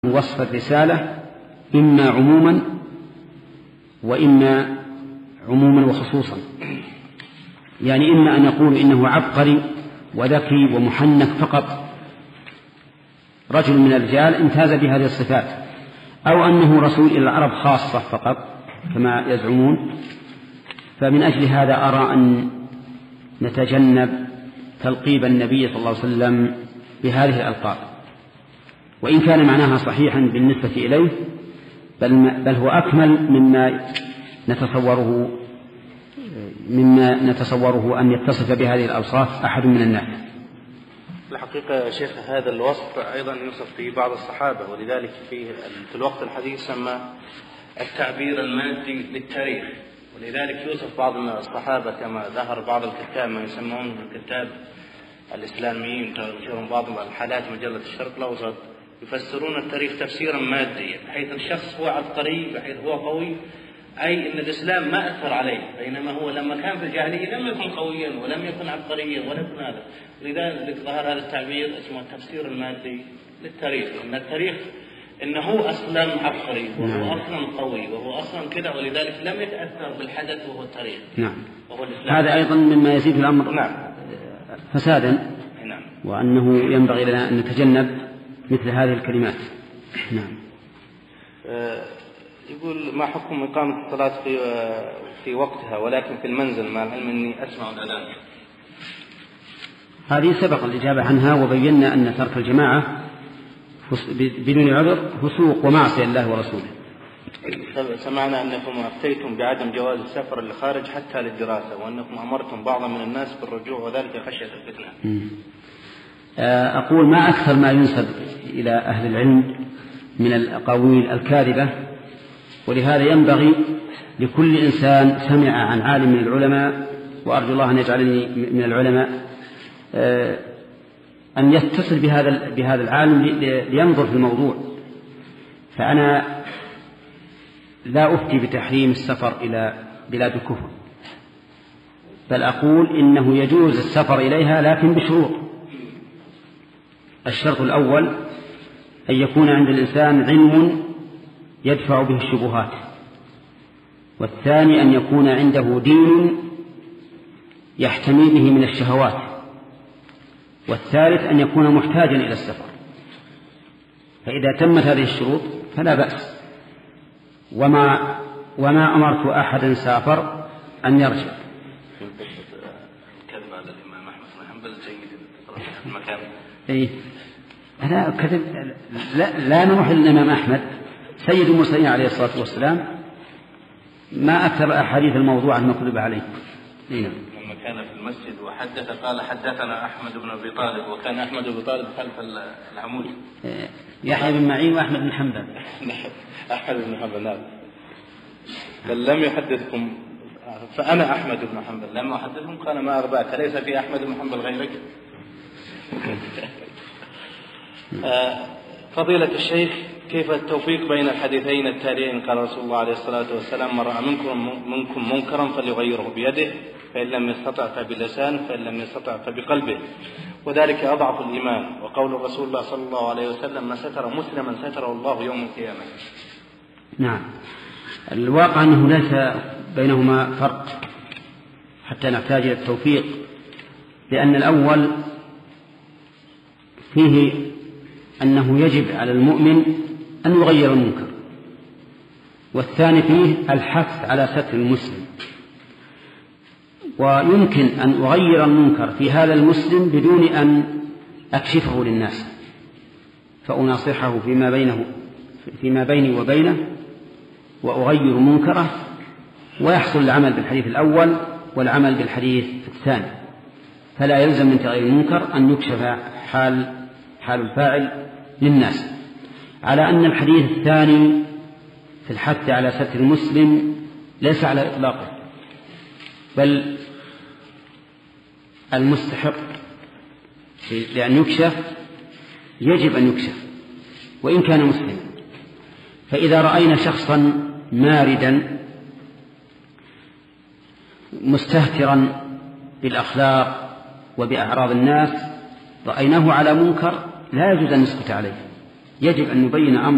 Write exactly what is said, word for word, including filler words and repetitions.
وصف الرسالة إما عموما وإما عموما وخصوصا، يعني إما أن يقول إنه عبقري وذكي ومحنك فقط، رجل من الرجال امتاز بهذه الصفات، أو أنه رسول إلى العرب خاصة فقط كما يزعمون. فمن أجل هذا أرى أن نتجنب تلقيب النبي صلى الله عليه وسلم بهذه الألقاب، وإن كان معناها صحيحا بالنسبة إليه بل, بل هو أكمل مما نتصوره مما نتصوره أن يتصف بهذه الأوصاف أحد من الناس. الحقيقة يا شيخ هذا الوصف أيضا يوصف في بعض الصحابة، ولذلك في في الوقت الحديث سمى التعبير المادي للتاريخ، ولذلك يوصف بعض الصحابة كما ظهر بعض الكتاب ما يسمون الكتاب الإسلاميين تنشرون بعض الحالات مجلة الشرق الأوسط يفسرون التاريخ تفسيرا ماديا، بحيث الشخص هو عبقري بحيث هو قوي، أي أن الإسلام ما أثر عليه، بينما هو لما كان في الجاهلية لم يكن قويا ولم يكن عبقريا ولم يكن هذا. لذلك ظهر هذا التعبير اسمه التفسير المادي للتاريخ، أن التاريخ إنه أصلا عبقري وهو أصلا قوي وهو أصلا كذا، ولذلك لم يتأثر بالحدث وهو التاريخ. نعم. وهو هذا أيضا مما يزيد الأمر نعم. فسادا. نعم. وأنه ينبغي لنا أن نتجنب مثل هذه الكلمات. نعم. أه يقول ما حكم إقامة الصلاة في في وقتها ولكن في المنزل مع العلم أني أسمع الأذان؟ هذه سبق الإجابة عنها، وبينا أن ترك الجماعة بدون عذر فسوق ومعصية الله ورسوله. سمعنا أنكم أفتيتم بعدم جواز السفر للخارج حتى للدراسة، وأنكم أمرتم بعض من الناس بالرجوع وذلك خشية الفتنة. أقول ما أكثر ما ينسب إلى أهل العلم من الأقاويل الكاذبة، ولهذا ينبغي لكل إنسان سمع عن عالم من العلماء، وأرجو الله أن يجعلني من العلماء، أن يتصل بهذا بهذا العالم لينظر في الموضوع. فأنا لا أفتي بتحريم السفر إلى بلاد الكفر، بل أقول إنه يجوز السفر إليها لكن بشروط. الشرط الأول أن يكون عند الإنسان علم يدفع به الشبهات، والثاني أن يكون عنده دين يحتمي به من الشهوات، والثالث أن يكون محتاجا إلى السفر. فإذا تمت هذه الشروط فلا بأس، وما, وما أمرت أحدا سافر أن يرجع. كذب على الإمام أحمد بن حنبل سيد المكان. إيه لا كذب، لا, لا نروح للإمام أحمد سيد المرسلين عليه الصلاة والسلام، ما أكثر أحاديث الموضوع المكذوب عليه. إيه. لما كان في المسجد وحدث قال حدثنا أحمد بن أبي طالب، وكان أحمد بن طالب خلف العمود. يحيى بن معين وأحمد بن حنبل. أحمد بن حنبل نعم. بل لم يحدثكم، فأنا أحمد بن حنبل لم أحدثكم قال ما أربعك ليس في أحمد بن حنبل غيرك. فضيلة الشيخ، كيف التوفيق بين الحديثين التاليين؟ قال رسول الله عليه الصلاة والسلام: من رأى منكم, منكم منكرا فليغيره بيده، فإن لم يستطع فبلسانه، فإن لم يستطع فبقلبه، وذلك أضعف الإيمان. وقول رسول الله صلى الله عليه وسلم: ما ستر مسلما ستره الله يوم القيامة. نعم. الواقع أنه ليس بينهما فرق حتى نحتاج إلى التوفيق، لأن الأول فيه أنه يجب على المؤمن أن يغير المنكر، والثاني فيه الحث على ستر المسلم. ويمكن أن أغير المنكر في هذا المسلم بدون أن أكشفه للناس، فأناصحه فيما بينه فيما بيني وبينه وأغير منكره، ويحصل العمل بالحديث الأول والعمل بالحديث الثاني. فلا يلزم من تغيير المنكر أن يكشف حال حال الفاعل للناس، على أن الحديث الثاني في الحث على ستر المسلم ليس على إطلاقه، بل المستحق لأن يكشف يجب أن يكشف وإن كان مسلما. فإذا رأينا شخصا ماردا مستهترا بالأخلاق وبأعراض الناس، رأيناه على منكر لا يجوز أن نسكت عليه، يجب أن نبين أمر